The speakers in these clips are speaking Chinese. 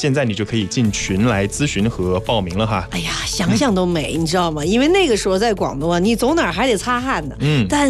现在你就可以进群来咨询和报名了哈。 哎呀，想想都美，你知道吗？因为那个时候在广东啊，你走哪儿还得擦汗呢。但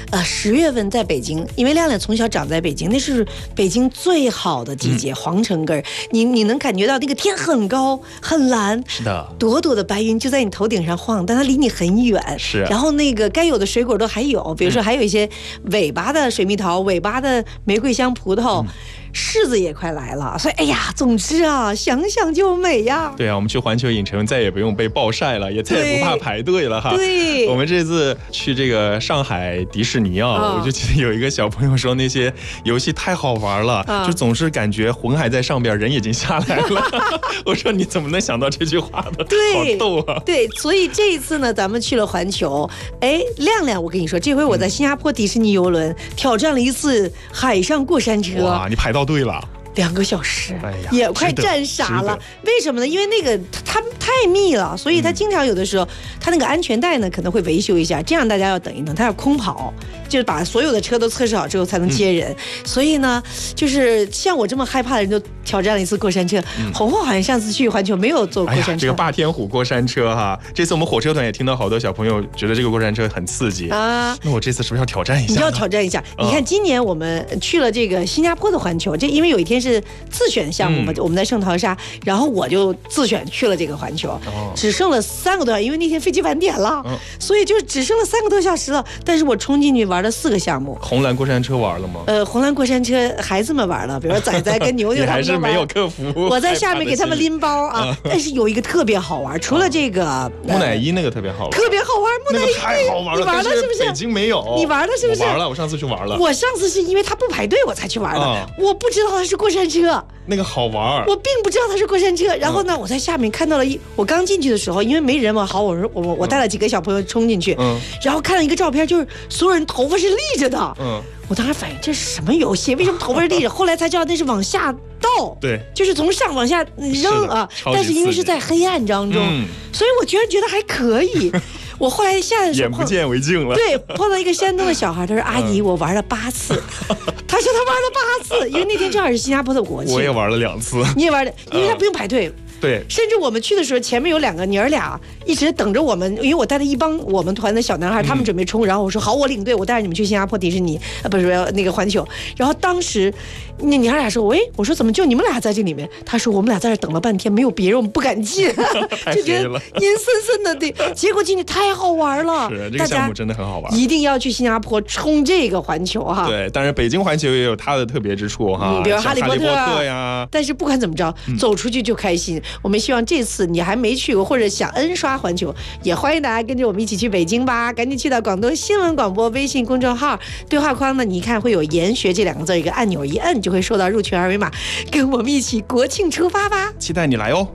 10月份在北京，因为亮亮从小长在北京，那是北京最好的季节，皇城根儿，你能感觉到那个天很高很蓝， 是的， 朵朵的白云就在你头顶上晃，但它离你很远。 是， 然后那个该有的水果都还有，比如说还有一些尾巴的水蜜桃，尾巴的玫瑰香葡萄。柿子也快来了，所以哎呀，总之啊，想想就美呀。 对啊，我们去环球影城再也不用被暴晒了，也再也不怕排队了哈。 对， 我们这次去这个上海迪士尼啊，我就记得有一个小朋友说那些游戏太好玩了，就总是感觉魂还在上边，人已经下来了。我说你怎么能想到这句话呢？ 对， 好逗啊。 对，所以这一次呢，咱们去了环球，哎，亮亮，我跟你说，这回我在新加坡迪士尼游轮挑战了一次海上过山车。 哇，你排到队了。 2个小时， 哎呀， 也快站傻了。为什么呢？因为那个它太密了，所以它经常有的时候，它那个安全带呢可能会维修一下，这样大家要等一等。它要空跑，就是把所有的车都测试好之后才能接人。所以呢，就是像我这么害怕的人，都挑战了一次过山车。红红好像上次去环球没有坐过山车。 这个霸天虎过山车哈，这次我们火车团也听到好多小朋友觉得这个过山车很刺激啊。那我这次是不是要挑战一下？ 你要挑战一下。你看今年我们去了这个新加坡的环球，这因为有一天是自选项目嘛，我们在圣淘沙，然后我就自选去了这个环球，只剩了3个多小时，因为那天飞机晚点了，所以就只剩了3个多小时了。但是我冲进去玩了4个项目。 红蓝过山车玩了吗？ 红蓝过山车孩子们玩了，比如说仔仔跟牛牛他们你还是没有克服。 我在下面给他们拎包啊，但是有一个特别好玩，除了这个木乃伊那个特别好玩， 特别好玩，木乃伊太好玩了， 你玩了是不是？ 北京没有， 你玩了是不是？ 我玩了，我上次去玩了。 我上次是因为他不排队我才去玩的，我不知道它是过山车。 那个好玩， 我并不知道它是过山车。然后呢，我在下面看到了我刚进去的时候，因为没人嘛，好，我带了几个小朋友冲进去，然后看了一个照片，就是所有人头发是立着的，我当时反应这是什么游戏？为什么头发是立着？后来才知道那是往下倒， 对， 就是从上往下扔啊。但是因为是在黑暗当中，所以我居然觉得还可以。我后来下的时候眼不见为净了。 对，碰到一个山东的小孩，他说：“阿姨，我玩了8次。”他说他玩了8次，因为那天正好是新加坡的国庆。 我也玩了2次。 你也玩了，因为他不用排队。 对， 甚至我们去的时候，前面有2个娘儿俩一直等着我们，因为我带了一帮我们团的小男孩，他们准备冲，然后我说好，我领队，我带着你们去新加坡迪士尼，不是那个环球。然后当时那娘儿俩说，喂，我说怎么就你们俩在这里面？他说我们俩在这等了半天，没有别人，我们不敢进，就觉得阴森森的。对，结果进去太好玩了， 是这个项目真的很好玩， 一定要去新加坡冲这个环球哈。 对，但是北京环球也有它的特别之处哈， 比如哈利波特呀。 但是不管怎么着，走出去就开心。我们希望这次你还没去过或者想 N 刷环球，也欢迎大家跟着我们一起去北京吧！赶紧去到广东新闻广播微信公众号对话框呢，你一看会有研学这2个字，一个按钮一摁就会收到入群二维码，跟我们一起国庆出发吧！ 期待你来哦。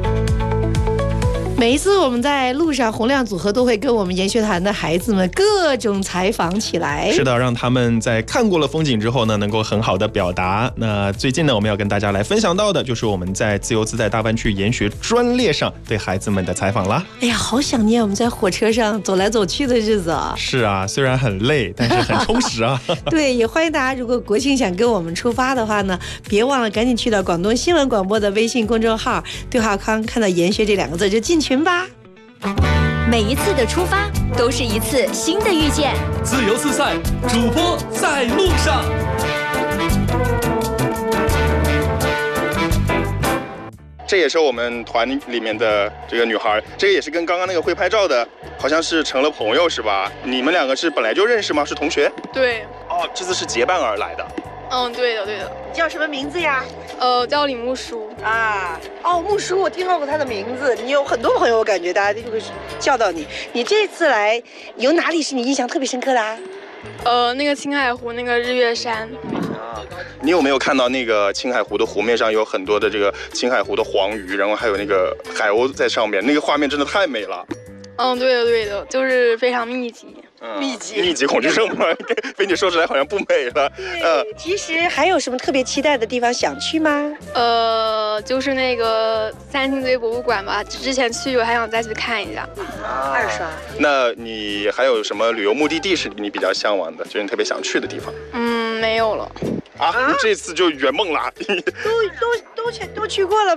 每一次我们在路上，洪亮组合都会跟我们研学团的孩子们各种采访起来。 是的，让他们在看过了风景之后呢，能够很好的表达。那最近呢，我们要跟大家来分享到的，就是我们在自由自在大湾区研学专列上对孩子们的采访啦。 哎呀，好想念我们在火车上走来走去的日子啊！ 是啊，虽然很累，但是很充实啊。 对，也欢迎大家，如果国庆想跟我们出发的话呢，别忘了赶紧去到广东新闻广播的微信公众号对话框，看到研学这2个字就进群吧。 每一次的出发都是一次新的遇见。 自由自在，主播在路上。 这也是我们团里面的这个女孩，这个也是跟刚刚那个会拍照的，好像是成了朋友是吧？你们2个是本来就认识吗？是同学？ 对。 哦，这次是结伴而来的。 嗯，对的，对的。 你叫什么名字呀？ 叫李木书啊。哦，木书，我听到过他的名字。你有很多朋友，我感觉大家就会叫到你。你这次来有哪里是你印象特别深刻的啊？ 那个青海湖那个日月山。 啊，你有没有看到那个青海湖的湖面上有很多的这个青海湖的黄鱼，然后还有那个海鸥在上面，那个画面真的太美了。 嗯，对的，对的，就是非常密集。 密集恐惧症吗？被你说出来好像不美了。 其实还有什么特别期待的地方想去吗？ 就是那个三星堆博物馆吧，之前去我还想再去看一下。 2刷。 那你还有什么旅游目的地是你比较向往的，就是你特别想去的地方？ 没有了。 啊，这次就圆梦了。 都去过了。